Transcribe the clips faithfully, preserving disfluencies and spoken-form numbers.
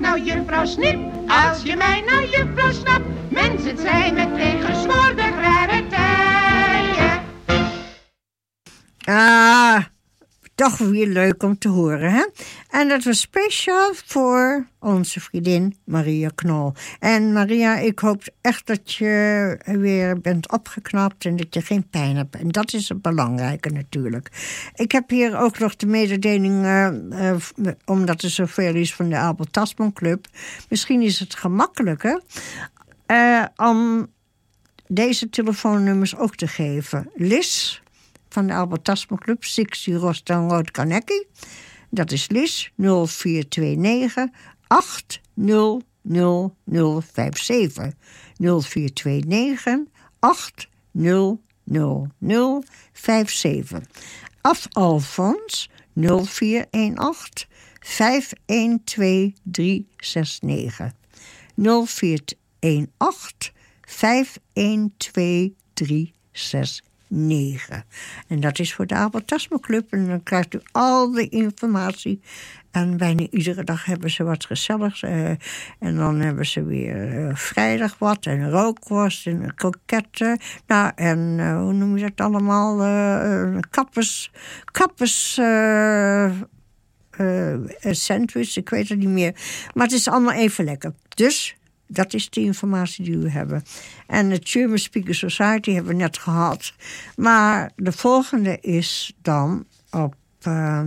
nou juffrouw Snip, als je mij nou juffrouw snapt. Mensen zijn met tegenwoordig rare tijden. Ah, toch weer leuk om te horen, hè? En dat was speciaal voor onze vriendin Maria Knol. En Maria, ik hoop echt dat je weer bent opgeknapt en dat je geen pijn hebt. En dat is het belangrijke natuurlijk. Ik heb hier ook nog de mededeling, uh, uh, omdat er zoveel is van de Albert Tasman Club. Misschien is het gemakkelijker uh, om deze telefoonnummers ook te geven. Lis van de Albert Tasman Club, zestig Rotterdam Road Kanekkie. Dat is Lis nul vier twee negen acht nul nul nul vijf zeven. nul vier twee negen acht nul nul nul vijf zeven. Af Alfons nul vier een acht vijf een twee drie zes negen. nul vier een acht vijf een twee drie zes negen. En dat is voor de Albert Tasman Club. En dan krijgt u al de informatie. En bijna iedere dag hebben ze wat gezelligs. Uh, en dan hebben ze weer uh, vrijdag wat. En rookworst en kroketten. Nou, en uh, hoe noem je dat allemaal? Uh, uh, kappers. Kappers. Uh, uh, sandwich, ik weet het niet meer. Maar het is allemaal even lekker. Dus dat is de informatie die we hebben. En de German Speaker Society hebben we net gehad. Maar de volgende is dan op Uh,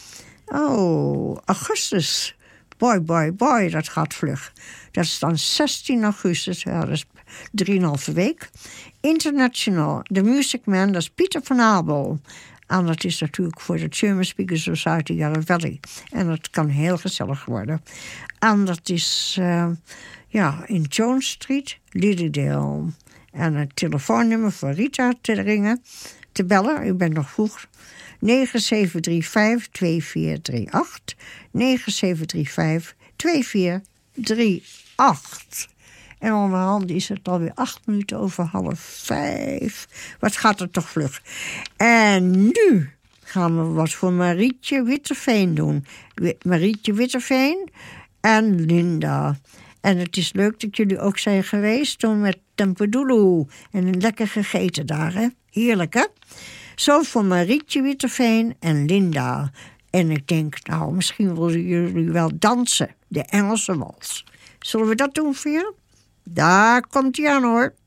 oh, augustus. Boy, boy, boy, dat gaat vlug. Dat is dan zestien augustus. Ja, dat is drieënhalve week. International. De Music Man, dat is Pieter van Abel. En dat is natuurlijk voor de German Speaker Society Yarra Valley. En dat kan heel gezellig worden. En dat is Uh, Ja, in Jones Street, Lilydale. En het telefoonnummer voor Rita te ringen, te bellen. U bent nog vroeg. negen zeven drie vijf twee vier drie acht. negen zeven drie vijf twee vier drie acht. En onderhand is het alweer acht minuten over half vijf. Wat gaat er toch vlug. En nu gaan we wat voor Marietje Witteveen doen. Marietje Witteveen en Linda. En het is leuk dat jullie ook zijn geweest toen met Tempedoeloe. En lekker gegeten daar, hè? Heerlijk, hè? Zo voor Marietje Witteveen en Linda. En ik denk, nou, misschien willen jullie wel dansen. De Engelse wals. Zullen we dat doen, Veer? Daar komt hij aan, hoor.